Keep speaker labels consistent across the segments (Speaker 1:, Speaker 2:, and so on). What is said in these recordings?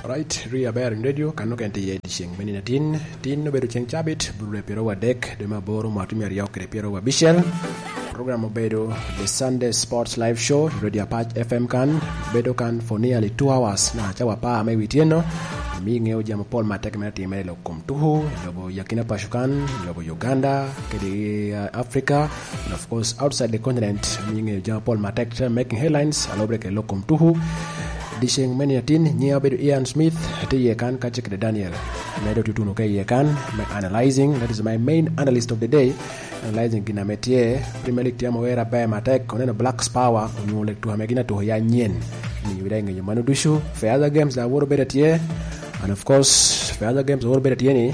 Speaker 1: Right, Ria Bear Radio kano kente ye disheng menina tin no bedo cheng chabit buru pero wa dek de maboro matumi ariyo kre pero wa bishel program bedo the Sunday Sports Live Show Radio Patch FM kan bedo kan for nearly 2 hours na chawa pa mai witieno mi ngeo jam Paul Matek meti melo komtuhu lobo yakina pashukan lobo Uganda kedi Africa and of course outside the continent mi ngeo jam Paul Matek making headlines alobre ke lokomtuhu disheng meniatin nyia bedo Ian Smith te yekan kachek de Daniel medo tutuno ke yekan my analyzing, that is my main analyst of the day, analyzing gina metie Premier League tiamo wera ba Matek oneno Black Power onyole tu hamegina to ya nyen ni wida ngenyo manu dushu for other games that were better tie, and of course for other games were better tie ni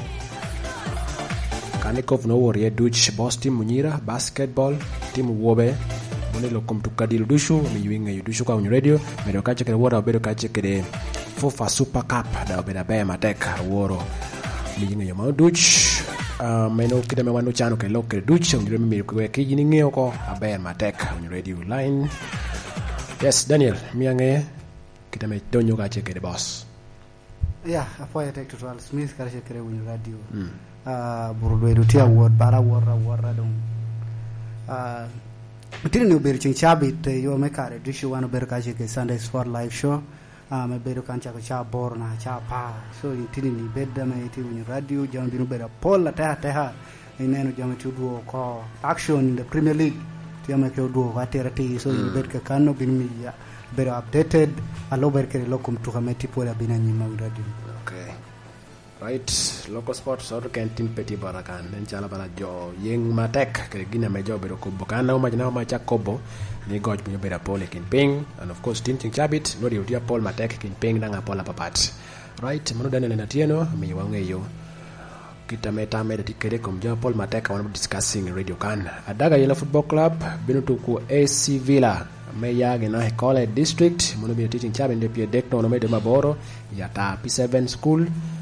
Speaker 1: kanikov no warrior Dutch boss team Munyira basketball team wobe lo kom tu kadil dushu mi winga dushu ka on radio medo ka chekere wora bedo ka chekere FOFA Super Cup da beda ba Matek woro mi winga ma Dutch meno kida me wanu chano ke lokre Dutch on mi ko ke yini ngeo ko ba Matek on radio line. Yes Daniel mi ange kita me donyo ka chekere boss
Speaker 2: apo ya tek total Smith ka chekere on radio burdo edu tia word bara wora don Mtini ni uberi chabit yo mekare dishu wano beru kaje ke Sunday Sport Live Show me beru kancha ko cha bor na cha pa so mtini ni bedda me iti wini radio jam binu beru pola teha ineno jam tuduo ko action in the Premier League tiame ke duo waterati so beru ke kano bin mi beru updated alo beru ke lokum tu kameti pola binanyi ma radio.
Speaker 1: Okay. Right, local sports or can team peti barakan then chala bala jo yeng Matek ke gina me jo bedo ko bokana o majina o macha kobo ni goj bunyo beda Paul kin ping, and of course team ching chabit no di utia Paul Matek kin ping nanga Paul papat. Right, mano Daniel na tieno mi wange yo kita meta me tikere kom jo Paul Matek wan discussing radio kan adaga yela football club binu to ku AC Villa me yage na College District mano bi teaching chabit de pie dekto no me de maboro ya ta P7 school.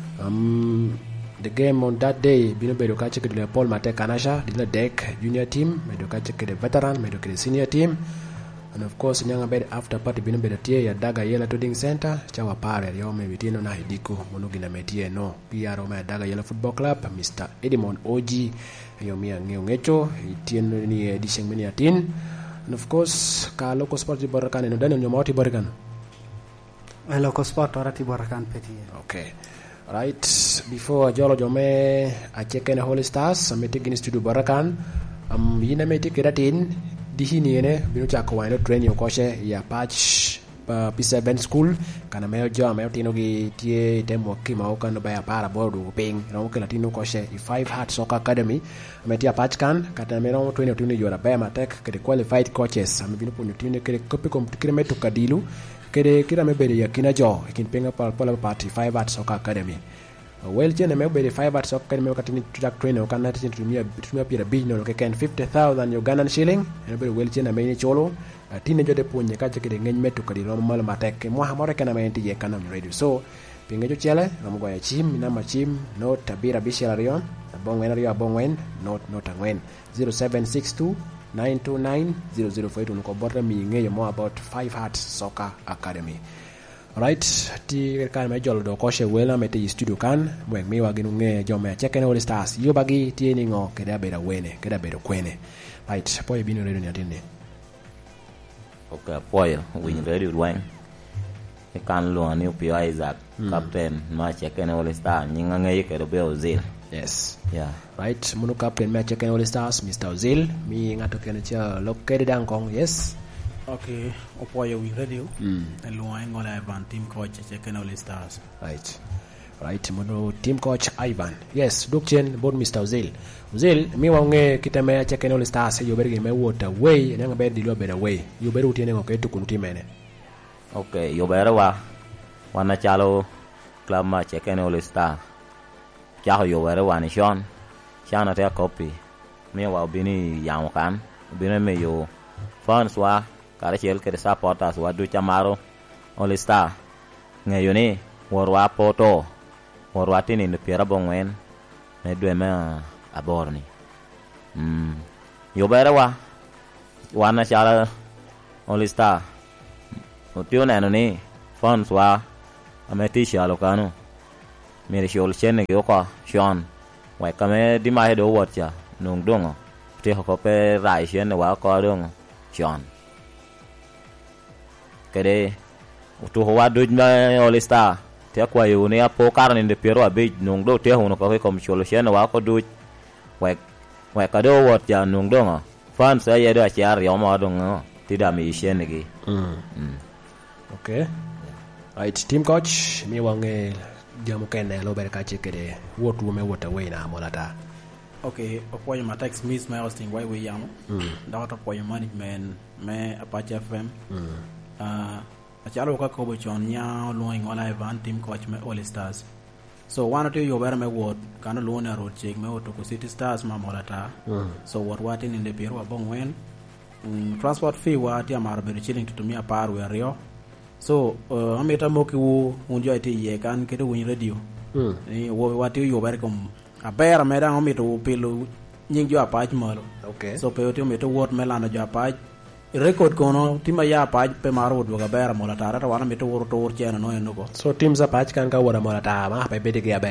Speaker 1: The game on that day bino bedo ka check the Paul Matek Kanasha the deck junior team bedo ka check the veteran bedo ka senior team, and of course nyanga bed after party bino bedo tie ya daga yela trading center chawa pare yo me bitino na hidiko monugi na metie no PRO ma daga yela football club Mr. Edmond Oji yo mia ngecho itien ni edition meniatin, and of course ka local sport di Barakan no Daniel nyomoti Barakan
Speaker 2: local sport orati Barakan peti.
Speaker 1: Okay. Right, before Jolo Jome I check in Holy Stars I'm taking studio Barakan yina me take ratin dihini ene binu chako wano train yo koshe ya patch P7 school kana me jo me tino gi tie demo kima o kan ba ya para bodu ping no ke latino koshe 5 Heart Soccer Academy me tia patch kan kata me no train tino yo ba Matek ke qualified coaches am binu punu tino ke kopi kom tikire me to kadilu kede kira me bede ya kina jo kin penga pal party 5 Heart Soccer Academy well jene me bede 5 Heart Soccer Academy katini track trainer kan nati tumia pira bino ke ken 50,000 Ugandan shilling e bede well jene me ni cholo tine jode punye ka kede ngeny metu kadi rom mal Matek mo hamore kana me enti je kana radio so pinga jo chele ram go ya chim na machim no tabira bisharion bongwen rio bongwen not angwen 0762 929-0048 unuko bota mi ngeyo more about 5 Heart Soccer Academy. Right, ti kan me jolo do koshe wela mete studio kan mwe mi waginu nge jome check All Stars yo bagi ti ni ngo keda beda wene keda beda kwene. Right, boy bino redo ni atinde.
Speaker 3: Okay, boy win ready wine. E kan lo ani upi Isaac captain ma check All Stars nyinga nge keda be Ozil.
Speaker 1: Yes.
Speaker 3: Yeah.
Speaker 1: Right, munu captain match check All Stars Mr. Ozil mi ngato kene cha located Angkong. Yes.
Speaker 4: Okay, opoyo we radio and lo ngola Ivan team coach check All Stars.
Speaker 1: Right, munu team coach Ivan. Yes, dukchen bod Mr. Ozil mi wange kitame check All Stars yo berge me water way nga be dilo better way yo beru tiene ngoke to kunti mene.
Speaker 3: Okay, yo better wana chalo club ma check All Stars cha yo were wani Sean na te copy me wa bini yang kan bini me yo fans wa kare chel ke supporters wa du chamaro All Star nge yo ni warwa poto warwa tini ni pera bongwen me dwe me aborni yo bere wa wana chala All Star otio na no ni fans wa ameti shalo kanu mere shol chen ge ko shon wa kame di mai do wat cha nung dong te ko pe rai chen wa ko dong shon kede utu ho wa do All Star te kwa yu ne apo karne de pero abe nung do te ho no ko kom shol chen wa ko do wa ka do wat cha nung dong fan sa ya do cha ri mo dong ti da mi chen ge
Speaker 1: okay right team coach mi wange jamu kene lo ber ka chekede wotu me wota wena molata
Speaker 4: okay apoyo Matex Miss my hosting why we yam da to apoyo management me Apache FM a chalo ka ko chon nya lo ngola event team coach me All Stars so one to you ber me wot kana lo na road check me woto ko City Stars ma molata so what in the bureau abong wen transport fee wa ti amar ber chilling to me apar we rio so ameta moki wo unjo ite ye kan kedo win radio ni wo wati yo ber kom abera meda ameta wo pelo nying jo apaj malo
Speaker 1: okay
Speaker 4: so pe to meto wot melano jo apaj record kono tima ya apaj pe maro do ga bera mola tara ta wana meto wor to wor chena no enugo
Speaker 1: so teams apaj kan ka wora molata ma pe bede ga be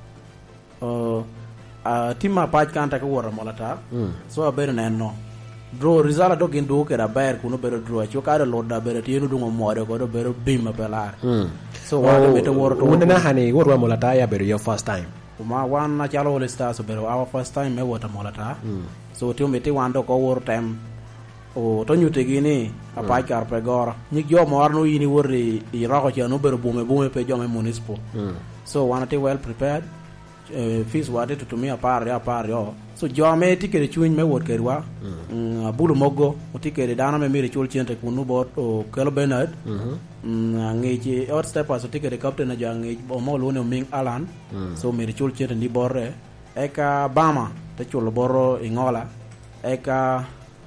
Speaker 4: tima apaj kan ta ka wora mola ta so abera no draw result do gin do kera ber kuno bero draw cho kada loda bero tienu dungo mode ko do bero bim pelar so wala meto wor to
Speaker 1: wona hani worwa molata ya bero your first time
Speaker 4: uma wana chalo All Stars bero our first time me wota molata so to meti wando ko wor time o to nyute gini apa kar pe gor ni jo mor no yini worri I rako chano bero bume pe jo me municipal so wana te well prepared fees wade to me apar yo so jo me tikere chuny me wot kerwa bulu mogo tikere dana me mire chul chente kunu bot o Kelo Bernard ngeji out stepper so tikere captain na jangi o mo lo ne Ming Alan so mire chul chente ni borre eka Bama te chul boro Ingola eka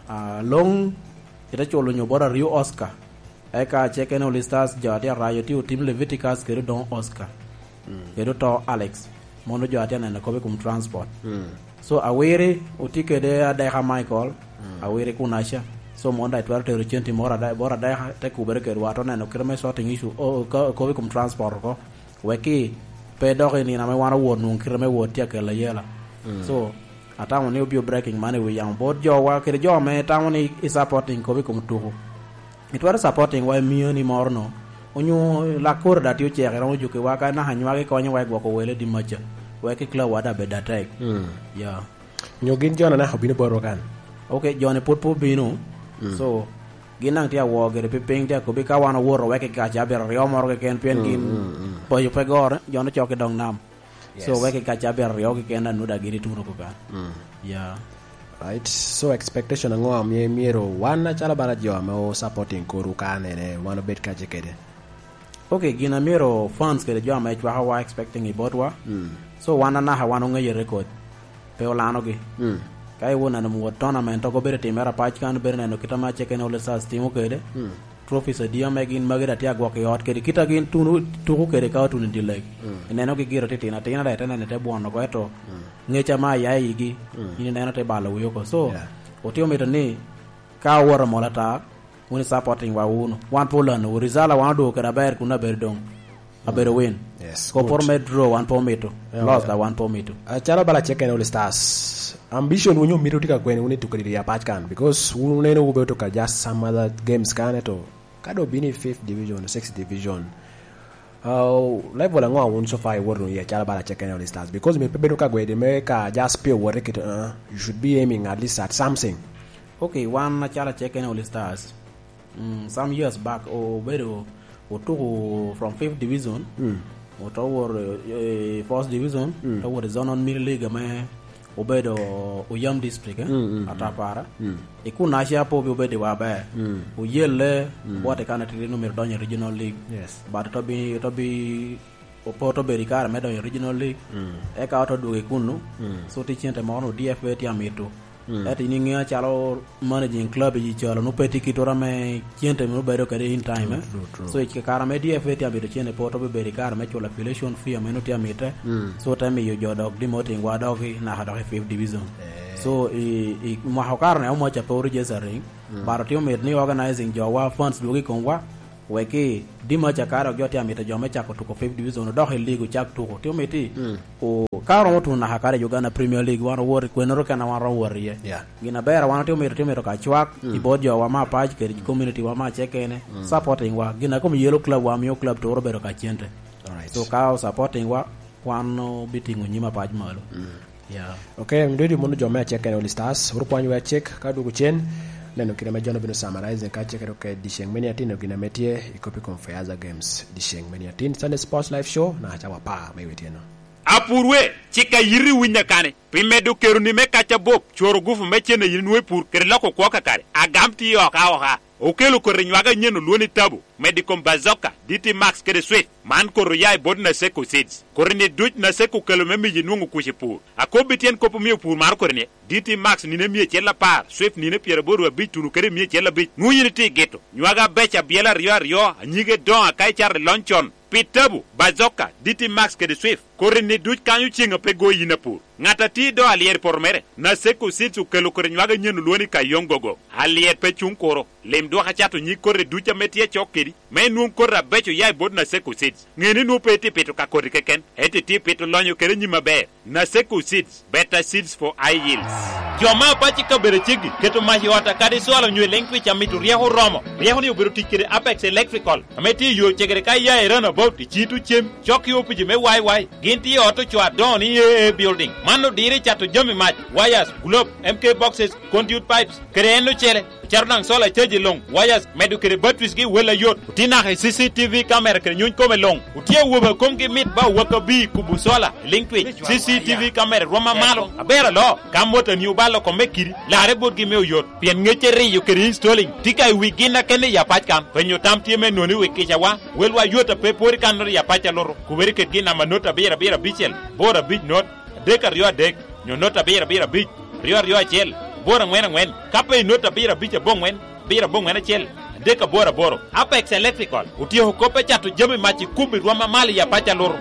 Speaker 4: long ita chul nyo bora Rio Oscar eka Chekene All Stars jati rayo ti team Leviticus kero don Oscar kero to Alex mono jati na ko be kum transport so awere utike de ada Michael awere kunasha so monda itwar te rechenti mora da te kubere ke wato na no kreme sorting issue o ko kum transport ko weki pe do ni na me wana won nun kreme wotia ke la yela so atamu ni obio breaking money we young board jo wa ke jo me tamu ni supporting ko kum tuko itwar supporting wa mioni morno onyu la kor da ti chere ro ju ke wa ka na hanywa ke ko nyi wa go ko wele di macha weki club wada beda tek yeah
Speaker 1: nyogin jona na hobine boro kan
Speaker 4: okay jone potpo bino so ginang tia wo gere pepeng tia ko be ka wana woro weki ka jaber ryo mor ke ken pen gin boyo pegor jone choke dong nam so weki ka jaber ryo ke ken anu da giri turo ko kan yeah
Speaker 1: right so expectation ngo am ye miro wana chala bara jo am supporting ko rukane ne wana bet ka jekede
Speaker 4: okay gina miro fans ke jo am wa expecting ibotwa so wana na hawana nge record pe olano gi kai wona no mo tournament ko bere timera patch kan bere no kitama Chekene All Stars timo kede trophy sa dia megin magera tia go ke hot kede kita gin tunu tuku kede ka tunu dilek neno gi giro titina tina da tena ne te bono ko eto ngecha ma ya yigi ni neno te balo yo ko so otio meto ni ka wora molata woni supporting wa uno one polan o rizala wa do keda ber kuna ber dong abere win
Speaker 1: yes
Speaker 4: ko por me draw one pometo lost that one pometo
Speaker 1: chala bala Chekene All Stars ambition wonyo miro tika kwen woni to kadi ya patch kan because uneno ube to ka just some other games kan to kado bini 5th division 6th division level ngo won so far woro ya chala bala Chekene All Stars because me pebe ka gwede me ka just pay work it you should be aiming at least at something
Speaker 4: okay one na chala Chekene All Stars some years back bedo to from 5th division to war 1st division to war zone on mid league me obedo Uyam district atapara ikuna sha po bi obede wa ba uyele what kind of number don regional league
Speaker 1: yes
Speaker 4: but to be opoto be rikara me don regional league e ka to do ikunu so ti chente mo DFB ti amito ati ni ngia chalo managing club yi chalo no peti kitora me chente me bedo kare in time so ik kara me DFB ti amito chene poto be rikara me chola affiliation fee me no ti amite so time yo jodok demoting wa dog na ha dog 5th division so mo hakar na mo cha por je saring bar ti me ni organizing jo wa funds do ki konwa weki dima chakara gyo tia mita jome chako tuko 5th division do he league chak tuko tio miti o karo motu na hakare Uganda Premier League wano wori kwenoro kana wano wori ye gina bera wano tio mito ka chwak ibojo wa ma page ke community wa ma chekene supporting wa gina kom yellow club wa mio club to robero ka chente so ka supporting wa wano bitingo nyima page malo
Speaker 1: okay mdodi munu jome chekene All Stars urkwanyu wa check ka dugu chen neno kina majono bino summarize ka chekero ke disheng meni atino gina metie ikopi konfeaza games disheng meni atin Sunday Sports Live Show na hachawa pa mewetieno
Speaker 5: apurwe chika yiri winya kane pimedo keru ni mekacha bop choro gufu mechene yinwe pur kerlako kwa kare agamti yo ka okelo ko renywaga nyeno luoni tabu medicom bazoka DT Max kede sweet man ko royai bod na seko seeds korne duj na seko kelo memi yinungu kushipur akobitien kopo mi pur mar korne DT Max nine mie chela par swift nine piere boru bi tunu kere mie chela bi nguyini ti geto nywaga becha biela rio anyige don akai char lonchon pitabu bazoka DT Max kede swift korne duj kanyu chinga pego yinapur ngata ti do alier pormere na seko seeds kelo ko renywaga nyeno luoni kayongogo alier pe chunkoro lem do hachato nyi korre ducha metie chokeri me nun korra becho yai bod na seko seeds ngeni nu peti peto ka korri keken eti ti peto lonyo kere nyima be na seko seeds better seeds for high yields joma pachi ka bere chigi keto mahi wata kadi swalo nywe lengwi cha mitu rieho romo rieho ni ubiru tikire Apex Electrical ameti yo chegere kai yai run about ti chitu chem choki opiji me wai ginti auto chwa don ye building mano dire chato jomi match wires globe MK boxes conduit pipes kere eno chere charnang sola cheji long wires medu kere batwis gi wela yot utina he CCTV camera kere nyun kome long utie woba komge mit ba waka bi kubu sola link twitch CCTV camera roma malo abera lo kamota ni ubalo ko mekiri la rebot gi mew yot pien ngechere yo kere installing tika wigina kene ya pachkan penyo tamtie me noni wekisha wa welwa yota pe pori kanor ya pacha loro kuberi ke gina manota bera bichel bora big not dekar yo dek nyonota bera big rio chel bora ngwen kape nota bira bicha bongwen chel deka bora Apex Electrical utio kope chatu jami machi kumbi rwama mali ya pacha loro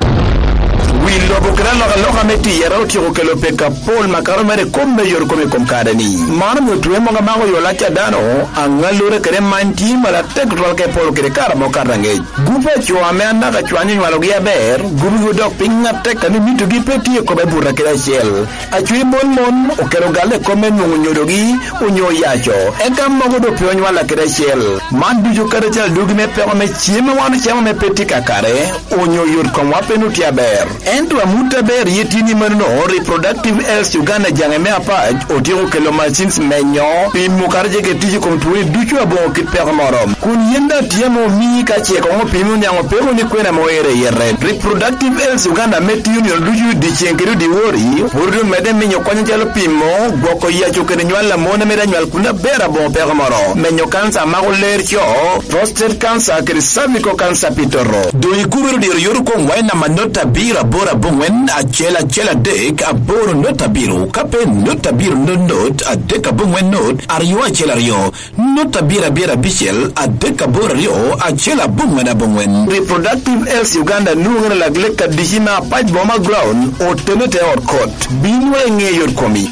Speaker 6: Willo bokrano loka meti yara utio kelo peka Paul makaro mere kombe yor kome komkada ni mana mutwe monga mango yolacha dano angalure kere manti mala tekral ke Paul kere kara mokarange gupa chwa me andaka chwanyi nwalogia ber gubi godok pinga teka ni mitu gipeti kobe burra kera shell achwi mon okero gale kome nyodogi unyo yacho eka mogo do pionyo wala kera shell man dujo kare chal dugi me pego me chieme wana chiema me peti kakare unyo yor komwape nutia ber Ento amuta ber yetini marno reproductive health Uganda jangeme apaj otiro kelo machines menyo pin mukarje ke tiji komturi duchu abo kitper morom kun yenda tiemo mi ka cheko ngo pinu nyango pego ni kwena moere yere reproductive health Uganda meti union duchu di chengero di wori urdu mede menyo kwanya jalo pimo goko yacho kene nywala mona meda nywal kuna bera bon pego moro menyo cancer mago lercho prostate cancer kere cervical cancer pitoro do ikubero di yoru ko ngwaina manota bira bora bongwen a chela dek a boro nota biro kape nota biro not a deka bongwen not ariwa chela rio nota bira bichel a deka bora rio a chela bongwen reproductive health Uganda nungana lagleka dishima paj boma ground o tenete or court binwe ngeyor komi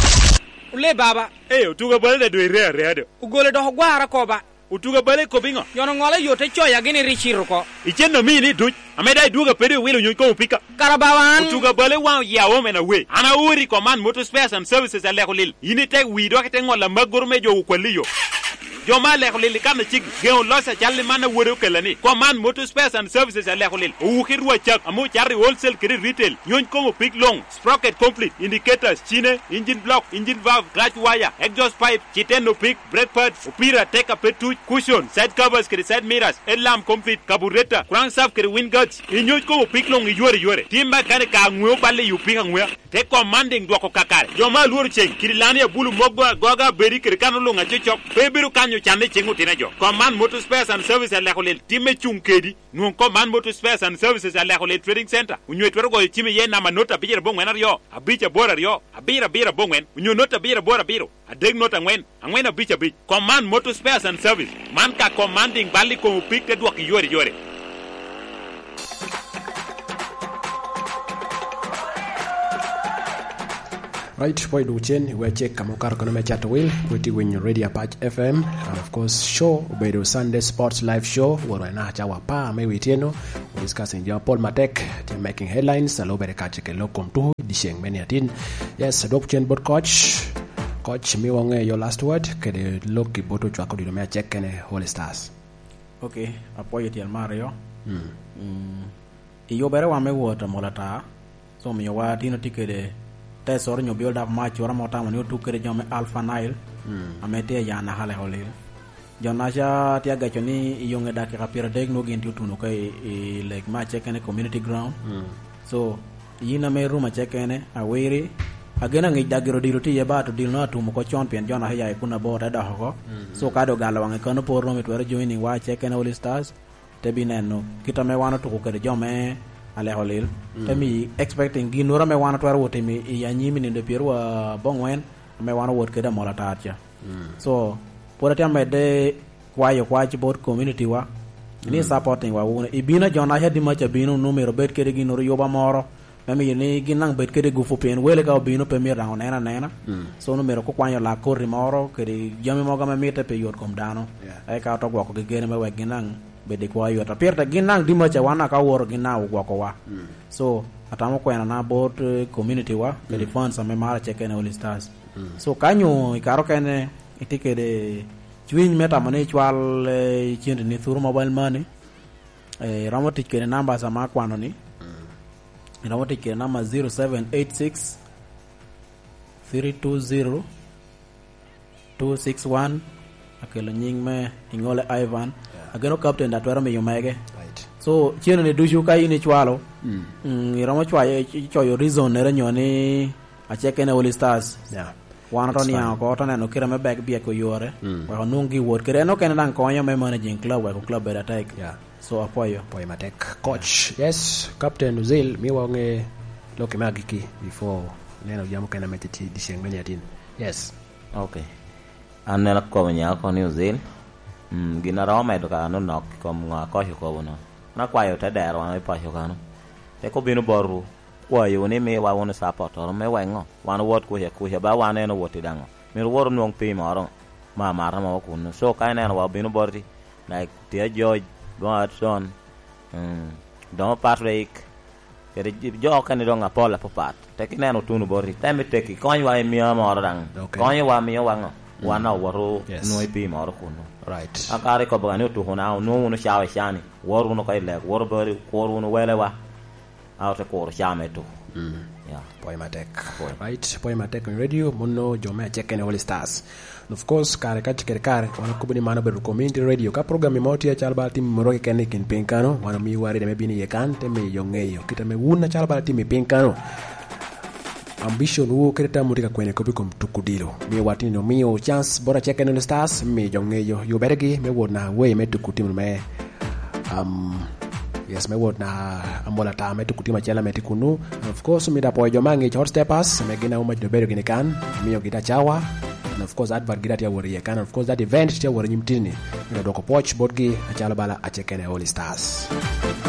Speaker 5: ule baba utuga balde do reado
Speaker 7: ugole do gwara ko ba
Speaker 5: utuga bale ko bingo
Speaker 7: yono ngole yote choya gini richiro ko
Speaker 5: icheno mini duj ameda duga pedo wilo nyuko upika
Speaker 7: karabawan
Speaker 5: utuga bale wa ya women away ana uri command motor spares and services ale kolil yini tek wido ke ngola magor mejo ukwaliyo Joma le khulil kan chig geo losa challe mana woro kelani command motor spares and services ale khulil u khirwa chak amu charri wholesale kiri retail nyon ko pick long sprocket complete indicators chine engine block engine valve clutch wire exhaust pipe chiteno pick brake pads upira take a petu cushion side covers kiri side mirrors lamp complete carburetor crankshaft kiri wind guards nyon ko pick long yore timba kare ka ngwe balle yu pick ngwe te commanding doko kakare joma luru cheng kiri lani bulu mogwa goga beri kiri kanulu ngachichok bebiru kanyo chande chengu tinajo command motor spares and services ale khulil time chunkedi non command motor spares and services ale khulil trading center unyo twero go time ye na manota bijere bongwen ariyo abicha bora ariyo abira bongwen unyo nota bira bora biro adeg nota ngwen abicha bij command motor spares and service man ka commanding bali ko pick te dwak yore
Speaker 1: Right, boy duchen we check kamo kar kono me chat will put win Radio Patch FM and of course show Obedo Sunday Sports Live Show where na chawa pa me witieno we discussing John Paul Matek making headlines alo bere ka check lokom tu disheng meniatin. Yes, adoption board coach mi wange your last word kede loki boto chwako dilo me check kene Holy Stars.
Speaker 4: Okay, apoyo tiel Mario. Iyo bere wa me wota molata. So mi wa tino tikede tesor nyo build up match wara mota mo tu kede jome Alpha Nile. Amete yana hale holil. Jonasha tia gachoni yonge dakika pira deg no genti tunu kai like match kene community ground. So yina me room check kene awiri agena ngi dagiro dilo ti yeba to dil no atumo ko champion jona haya kuna bota da hoko. So kado gala wange kono porno mitwere joining wa check kene All Stars tebineno kita me wana to ko kede jome ale holil temi expecting ginura me wana twar wote mi yanyimi ni de pierwa bongwen me wana wot keda mola tarcha so porata me de kwachi board community wa ni supporting wa wona ibina jona hedi macha bino numero bet kede ginura yoba moro memi ni ginang bet kede gufu pen wele ka bino pe mi rango nena so numero ko kwanyo la korri moro kede jami moga me mete pe yot kom dano ay ka to goko gene me wa ginang bede kwa yota pierta ginang dima cha wana ka wor ginang gwako wa so atamo ko na board community wa the funds ame mara check na All Stars so kanyo ikaro kene itike de chwin meta mane chwal chind ni thuru mobile money ramotik kene number sa makwano ni ramotik kene number 0786 320 261 akelo nying me ingole Ivan ageno captain da twara me yomege right so chieno ne dushu kai ni chwalo iramo chwaye choyo reason ne nyoni acheke ne All Stars wana to nya ko to ne no kira me back bia ko yore wa nungi word kire no ken dan ko me managing club wa club better take so apoyo
Speaker 1: Matek coach yes captain Uzil mi wange loki magiki before neno jamu kana metiti dishengmeni atin yes
Speaker 3: okay anela ko nya ko ni Uzil gina roma do ka no nok kom nga ko ko bono na kwayo ta dero wa pa ko kanu te ko binu boru kwayo ni me wa wona support or me wengo wan wot ko he ba wa ne no woti dango me wor no pe maro ma mara ma ko no so ka ne wa binu borti like te George Godson don Patrick kere jo kan do nga pola popat te ki ne no tunu borti te me te ki ko wa mi ma dang ko wa mi wa ngo wana waro no pe maro ko no
Speaker 1: right
Speaker 3: akare ko bagani to hona no no shawe shani woru no kai le woru bari ko no wele wa out ko shame to yeah
Speaker 1: Matek right Matek on radio mono jome check All Stars of course kare kare wana kubuni mana beru community radio ka program moti ya chalba tim moroke ken kin pinkano wana mi wari de mebini ye kan te me yongeyo kita me wuna chalba tim pinkano ambition wo kreta mutika kwenye kopikom tukudilo mi watino mio chance bora check All Stars mi jongeyo yo beregi me wona we me tukutim me yes me wona ambola ta me tukutima chela me tikunu of course mi da po jomangi hot steppers me gina uma do beregi kan mio gita chawa and of course advert gida ya wori kan of course that event ya wori nyimtini mi do ko poch bodgi achala bala a check All Stars